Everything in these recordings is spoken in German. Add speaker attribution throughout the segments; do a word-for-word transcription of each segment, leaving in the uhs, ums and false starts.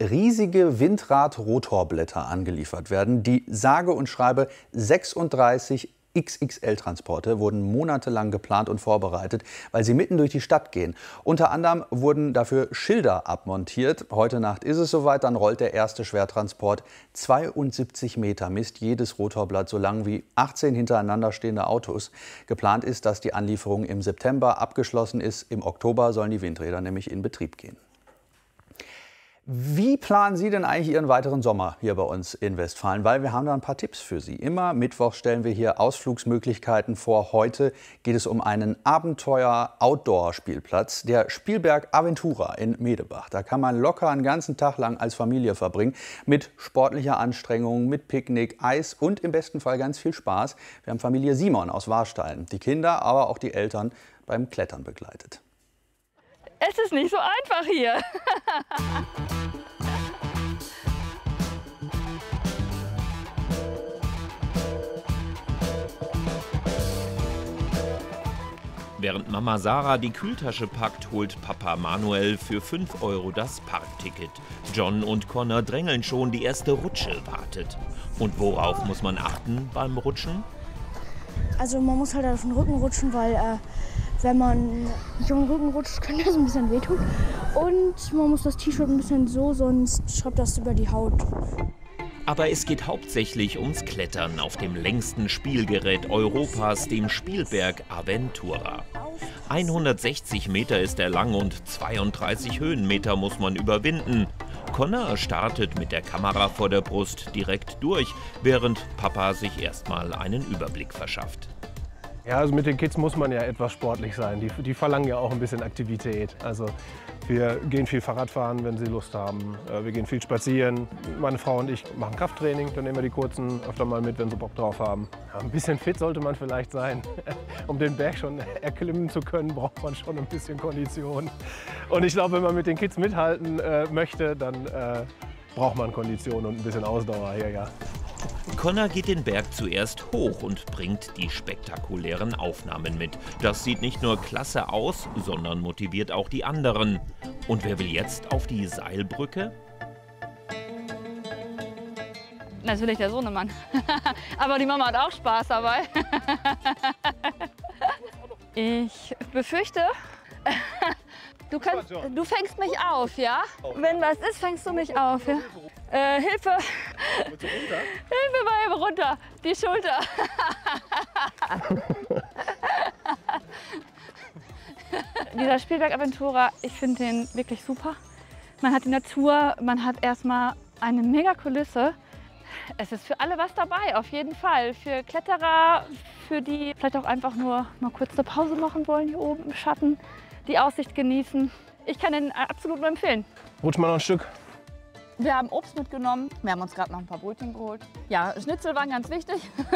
Speaker 1: riesige Windrad-Rotorblätter angeliefert werden. Die sage und schreibe sechsunddreißig X X L-Transporte wurden monatelang geplant und vorbereitet, weil sie mitten durch die Stadt gehen. Unter anderem wurden dafür Schilder abmontiert. Heute Nacht ist es soweit, dann rollt der erste Schwertransport. zweiundsiebzig Meter misst jedes Rotorblatt, so lang wie achtzehn hintereinander stehende Autos. Geplant ist, dass die Anlieferung im September abgeschlossen ist. Im Oktober sollen die Windräder nämlich in Betrieb gehen. Wie planen Sie denn eigentlich Ihren weiteren Sommer hier bei uns in Westfalen? Weil wir haben da ein paar Tipps für Sie. Immer Mittwoch stellen wir hier Ausflugsmöglichkeiten vor. Heute geht es um einen Abenteuer-Outdoor-Spielplatz, der Spielberg Aventura in Medebach. Da kann man locker einen ganzen Tag lang als Familie verbringen, mit sportlicher Anstrengung, mit Picknick, Eis und im besten Fall ganz viel Spaß. Wir haben Familie Simon aus Warstein, die Kinder, aber auch die Eltern beim Klettern begleitet.
Speaker 2: Es ist nicht so einfach hier.
Speaker 3: Während Mama Sarah die Kühltasche packt, holt Papa Manuel für fünf Euro das Parkticket. John und Connor drängeln schon, die erste Rutsche wartet. Und worauf muss man achten beim Rutschen?
Speaker 4: Also man muss halt auf den Rücken rutschen, weil äh, wenn man nicht auf den Rücken rutscht, kann das ein bisschen wehtun. Und man muss das T-Shirt ein bisschen so, sonst schreibt das über die Haut.
Speaker 3: Aber es geht hauptsächlich ums Klettern auf dem längsten Spielgerät Europas, dem Spielberg Aventura. hundertsechzig Meter ist er lang und zweiunddreißig Höhenmeter muss man überwinden. Connor startet mit der Kamera vor der Brust direkt durch, während Papa sich erstmal einen Überblick verschafft.
Speaker 5: Ja, also mit den Kids muss man ja etwas sportlich sein. Die, die verlangen ja auch ein bisschen Aktivität. Also wir gehen viel Fahrradfahren, wenn sie Lust haben. Wir gehen viel spazieren. Meine Frau und ich machen Krafttraining. Dann nehmen wir die Kurzen öfter mal mit, wenn sie Bock drauf haben. Ja, ein bisschen fit sollte man vielleicht sein. Um den Berg schon erklimmen zu können, braucht man schon ein bisschen Kondition. Und ich glaube, wenn man mit den Kids mithalten äh, möchte, dann äh, braucht man Kondition und ein bisschen Ausdauer hier, ja.
Speaker 3: Connor geht den Berg zuerst hoch und bringt die spektakulären Aufnahmen mit. Das sieht nicht nur klasse aus, sondern motiviert auch die anderen. Und wer will jetzt auf die Seilbrücke?
Speaker 2: Natürlich der Sohnemann. Aber die Mama hat auch Spaß dabei. Ich befürchte, du, kannst, du fängst mich auf, ja? Wenn was ist, fängst du mich auf, ja? Äh, Hilfe! Hilfe mal eben runter! Die Schulter! Dieser Spielberg Aventura, ich finde den wirklich super. Man hat die Natur, man hat erstmal eine mega Kulisse. Es ist für alle was dabei, auf jeden Fall. Für Kletterer, für die vielleicht auch einfach nur mal kurz eine Pause machen wollen, hier oben im Schatten, die Aussicht genießen. Ich kann den absolut nur empfehlen.
Speaker 5: Rutscht mal noch ein Stück.
Speaker 2: Wir haben Obst mitgenommen. Wir haben uns gerade noch ein paar Brötchen geholt. Ja, Schnitzel waren ganz wichtig.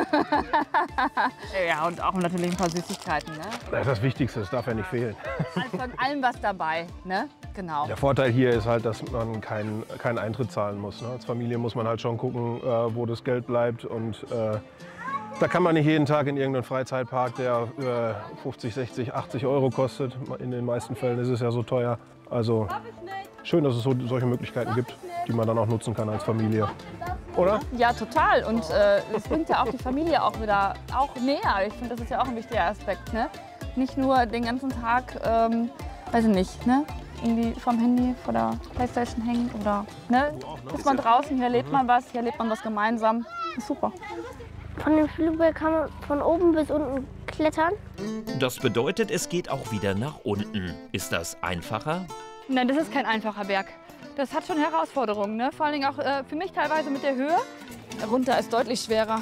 Speaker 2: Ja, und auch natürlich ein paar Süßigkeiten. Ne?
Speaker 5: Das ist das Wichtigste, das darf ja nicht fehlen.
Speaker 2: Also von allem was dabei, ne? Genau.
Speaker 5: Der Vorteil hier ist halt, dass man keinen keinen Eintritt zahlen muss. Ne? Als Familie muss man halt schon gucken, äh, wo das Geld bleibt. Und äh, da kann man nicht jeden Tag in irgendeinen Freizeitpark, der äh, fünfzig, sechzig, achtzig Euro kostet. In den meisten Fällen ist es ja so teuer. Also schön, dass es so, solche Möglichkeiten gibt, die man dann auch nutzen kann als Familie. Oder?
Speaker 2: Ja, total. Und äh, es bringt ja auch die Familie auch wieder auch näher. Ich finde, das ist ja auch ein wichtiger Aspekt. Ne? Nicht nur den ganzen Tag, ähm, weiß ich nicht, ne? irgendwie vom Handy vor der Playstation hängen. Oder, ne? Ist man draußen, hier erlebt man was, hier erlebt man was gemeinsam. Das ist super.
Speaker 4: Von dem Spielberg kann man von oben bis unten klettern.
Speaker 3: Das bedeutet, es geht auch wieder nach unten. Ist das einfacher?
Speaker 2: Nein, das ist kein einfacher Berg. Das hat schon Herausforderungen, ne? Vor allen Dingen auch äh, für mich teilweise mit der Höhe. Runter ist deutlich schwerer.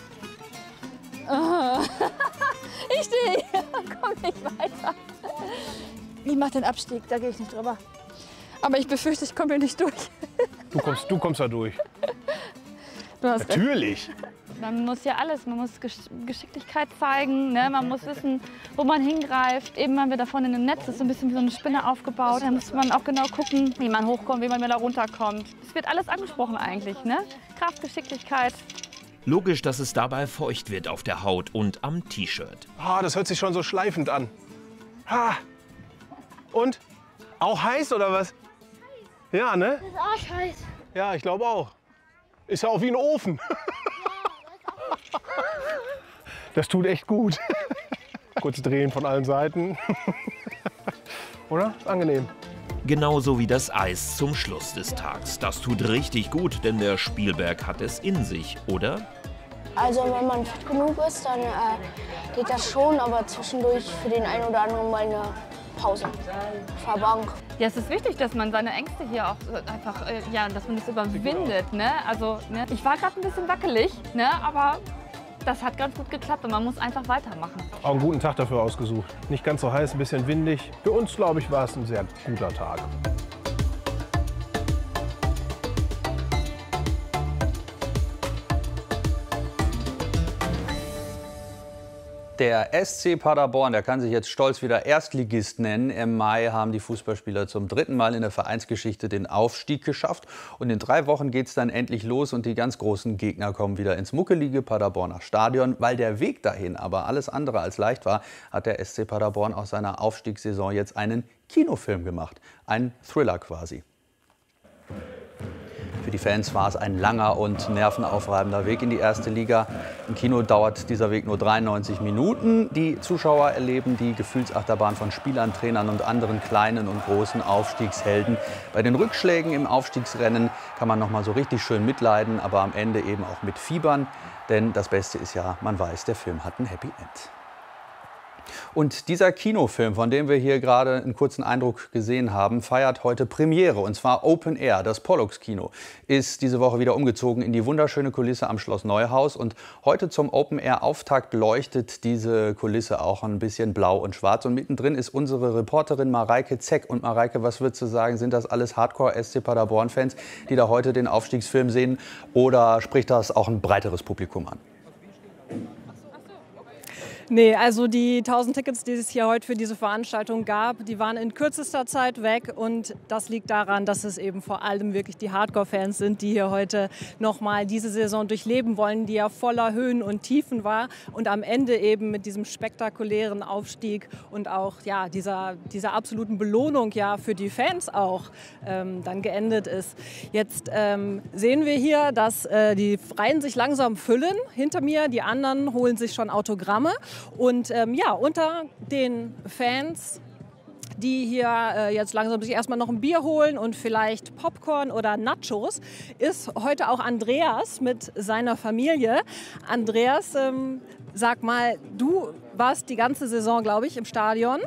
Speaker 2: Oh. Ich stehe hier, komm nicht weiter. Ich mache den Abstieg, da gehe ich nicht drüber. Aber ich befürchte, ich komme hier nicht durch.
Speaker 5: Du kommst, du kommst da durch.
Speaker 2: Du hast
Speaker 5: Natürlich.
Speaker 2: Recht. Man muss ja alles, man muss Gesch Geschicklichkeit zeigen, ne? Man muss wissen, wo man hingreift. Eben haben wir da vorne ein Netz, das ist so ein bisschen wie so eine Spinne aufgebaut. Da muss man auch genau gucken, wie man hochkommt, wie man wieder runterkommt. Es wird alles angesprochen eigentlich, ne? Kraft, Geschicklichkeit.
Speaker 3: Logisch, dass es dabei feucht wird auf der Haut und am T-Shirt.
Speaker 5: Ah, das hört sich schon so schleifend an. Ha. Und? Auch heiß oder was? Ja, ne?
Speaker 4: Das ist arschheiß.
Speaker 5: Ja, ich glaube auch. Ist ja auch wie ein Ofen. Das tut echt gut. Kurz drehen von allen Seiten. Oder? Ist angenehm.
Speaker 3: Genauso wie das Eis zum Schluss des Tags. Das tut richtig gut, denn der Spielberg hat es in sich, oder?
Speaker 4: Also wenn man fit genug ist, dann äh, geht das schon, aber zwischendurch für den einen oder anderen mal eine Pause. Verbank.
Speaker 2: Ja, es ist wichtig, dass man seine Ängste hier auch einfach, äh, ja, dass man das überwindet. Ne? Also, ne? Ich war gerade ein bisschen wackelig, ne? Aber das hat ganz gut geklappt und man muss einfach weitermachen.
Speaker 5: Auch einen guten Tag dafür ausgesucht. Nicht ganz so heiß, ein bisschen windig. Für uns, glaube ich, war es ein sehr guter Tag.
Speaker 1: Der S C Paderborn, der kann sich jetzt stolz wieder Erstligist nennen. Im Mai haben die Fußballspieler zum dritten Mal in der Vereinsgeschichte den Aufstieg geschafft. Und in drei Wochen geht es dann endlich los und die ganz großen Gegner kommen wieder ins muckelige Paderborner Stadion. Weil der Weg dahin aber alles andere als leicht war, hat der S C Paderborn aus seiner Aufstiegssaison jetzt einen Kinofilm gemacht. Ein Thriller quasi. Für die Fans war es ein langer und nervenaufreibender Weg in die erste Liga. Im Kino dauert dieser Weg nur dreiundneunzig Minuten. Die Zuschauer erleben die Gefühlsachterbahn von Spielern, Trainern und anderen kleinen und großen Aufstiegshelden. Bei den Rückschlägen im Aufstiegsrennen kann man noch mal so richtig schön mitleiden, aber am Ende eben auch mit fiebern. Denn das Beste ist ja, man weiß, der Film hat ein Happy End. Und dieser Kinofilm, von dem wir hier gerade einen kurzen Eindruck gesehen haben, feiert heute Premiere, und zwar Open Air. Das Pollux-Kino ist diese Woche wieder umgezogen in die wunderschöne Kulisse am Schloss Neuhaus. Und heute zum Open Air-Auftakt leuchtet diese Kulisse auch ein bisschen blau und schwarz. Und mittendrin ist unsere Reporterin Mareike Zeck. Und Mareike, was würdest du sagen, sind das alles Hardcore-S C Paderborn-Fans, die da heute den Aufstiegsfilm sehen? Oder spricht das auch ein breiteres Publikum an?
Speaker 6: Nee, also die tausend Tickets, die es hier heute für diese Veranstaltung gab, die waren in kürzester Zeit weg. Und das liegt daran, dass es eben vor allem wirklich die Hardcore-Fans sind, die hier heute nochmal diese Saison durchleben wollen, die ja voller Höhen und Tiefen war und am Ende eben mit diesem spektakulären Aufstieg und auch ja, dieser, dieser absoluten Belohnung ja für die Fans auch ähm, dann geendet ist. Jetzt ähm, sehen wir hier, dass äh, die Reihen sich langsam füllen. Hinter mir, die anderen holen sich schon Autogramme. Und ähm, ja, unter den Fans, die hier äh, jetzt langsam sich erstmal noch ein Bier holen und vielleicht Popcorn oder Nachos, ist heute auch Andreas mit seiner Familie. Andreas, ähm, sag mal, du warst die ganze Saison, glaube ich, im Stadion.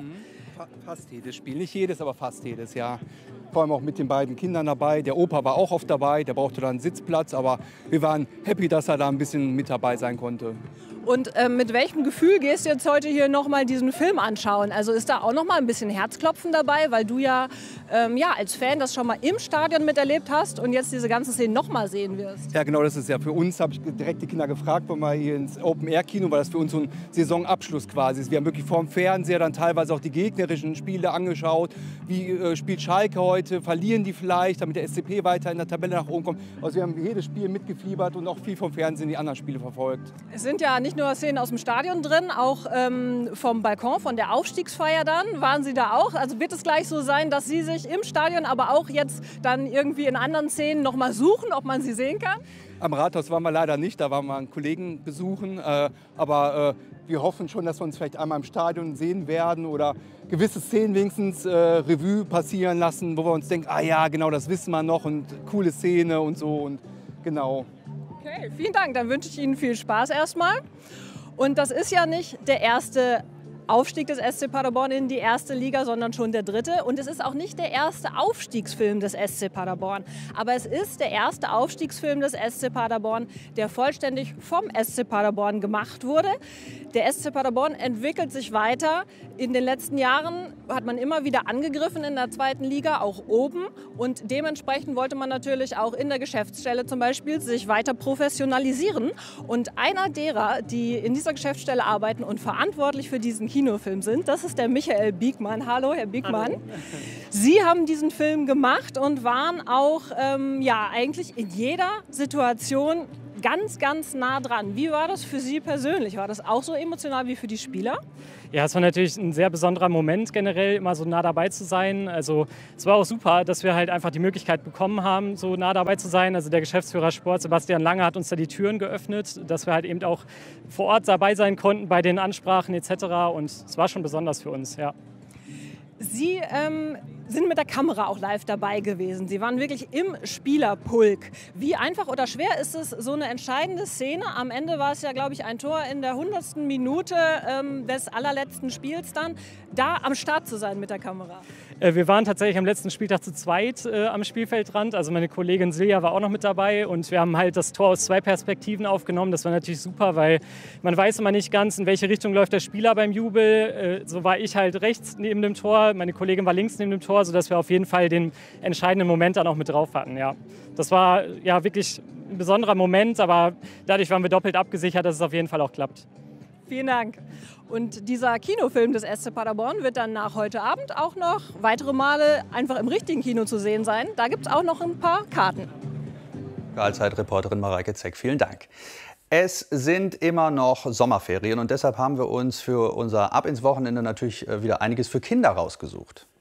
Speaker 7: Fast jedes Spiel, nicht jedes, aber fast jedes, ja. Vor allem auch mit den beiden Kindern dabei. Der Opa war auch oft dabei, der brauchte dann einen Sitzplatz, aber wir waren happy, dass er da ein bisschen mit dabei sein konnte.
Speaker 6: Und äh, mit welchem Gefühl gehst du jetzt heute hier nochmal diesen Film anschauen? Also ist da auch nochmal ein bisschen Herzklopfen dabei, weil du ja, ähm, ja als Fan das schon mal im Stadion miterlebt hast und jetzt diese ganzen Szenen nochmal sehen wirst?
Speaker 7: Ja, genau, das ist ja für uns, habe ich direkt die Kinder gefragt, wollen wir hier ins Open-Air-Kino, weil das für uns so ein Saisonabschluss quasi ist. Wir haben wirklich vorm Fernseher dann teilweise auch die gegnerischen Spiele angeschaut. Wie äh, spielt Schalke heute? Verlieren die vielleicht, damit der S C P weiter in der Tabelle nach oben kommt? Also wir haben jedes Spiel mitgefiebert und auch viel vom Fernsehen die anderen Spiele verfolgt.
Speaker 6: Es sind ja nicht nur Szenen aus dem Stadion drin, auch ähm, vom Balkon, von der Aufstiegsfeier dann. Waren Sie da auch? Also wird es gleich so sein, dass Sie sich im Stadion, aber auch jetzt dann irgendwie in anderen Szenen noch mal suchen, ob man sie sehen kann?
Speaker 7: Am Rathaus waren wir leider nicht, da waren wir einen Kollegen besuchen. Äh, aber äh, wir hoffen schon, dass wir uns vielleicht einmal im Stadion sehen werden oder gewisse Szenen wenigstens äh, Revue passieren lassen, wo wir uns denken, ah ja, genau, das wissen wir noch und coole Szene und so und genau.
Speaker 6: Okay, vielen Dank. Dann wünsche ich Ihnen viel Spaß erstmal. Und das ist ja nicht der erste Aufstieg des S C Paderborn in die erste Liga, sondern schon der dritte. Und es ist auch nicht der erste Aufstiegsfilm des S C Paderborn. Aber es ist der erste Aufstiegsfilm des S C Paderborn, der vollständig vom S C Paderborn gemacht wurde. Der S C Paderborn entwickelt sich weiter. In den letzten Jahren hat man immer wieder angegriffen in der zweiten Liga, auch oben. Und dementsprechend wollte man natürlich auch in der Geschäftsstelle zum Beispiel sich weiter professionalisieren. Und einer derer, die in dieser Geschäftsstelle arbeiten und verantwortlich für diesen Kinofilm sind, das ist der Michael Biegmann. Hallo, Herr Biegmann. Hallo. Sie haben diesen Film gemacht und waren auch ähm, ja, eigentlich in jeder Situation ganz, ganz nah dran. Wie war das für Sie persönlich? War das auch so emotional wie für die Spieler?
Speaker 8: Ja, es war natürlich ein sehr besonderer Moment generell, immer so nah dabei zu sein. Also es war auch super, dass wir halt einfach die Möglichkeit bekommen haben, so nah dabei zu sein. Also der Geschäftsführer Sport, Sebastian Lange, hat uns da die Türen geöffnet, dass wir halt eben auch vor Ort dabei sein konnten bei den Ansprachen et cetera. Und es war schon besonders für uns, ja.
Speaker 6: Sie ähm, sind mit der Kamera auch live dabei gewesen. Sie waren wirklich im Spielerpulk. Wie einfach oder schwer ist es, so eine entscheidende Szene? Am Ende war es ja, glaube ich, ein Tor in der hundertsten Minute ähm, des allerletzten Spiels dann, da am Start zu sein mit der Kamera.
Speaker 8: Äh, wir waren tatsächlich am letzten Spieltag zu zweit äh, am Spielfeldrand. Also meine Kollegin Silja war auch noch mit dabei und wir haben halt das Tor aus zwei Perspektiven aufgenommen. Das war natürlich super, weil man weiß immer nicht ganz, in welche Richtung läuft der Spieler beim Jubel. Äh, so war ich halt rechts neben dem Tor, meine Kollegin war links neben dem Tor, sodass wir auf jeden Fall den entscheidenden Moment dann auch mit drauf hatten. Ja. Das war ja wirklich ein besonderer Moment, aber dadurch waren wir doppelt abgesichert, dass es auf jeden Fall auch klappt.
Speaker 6: Vielen Dank. Und dieser Kinofilm des S C Paderborn wird dann nach heute Abend auch noch weitere Male einfach im richtigen Kino zu sehen sein. Da gibt es auch noch ein paar Karten.
Speaker 1: Realzeit-Reporterin Mareike Zeck, vielen Dank. Es sind immer noch Sommerferien und deshalb haben wir uns für unser Ab ins Wochenende natürlich wieder einiges für Kinder rausgesucht.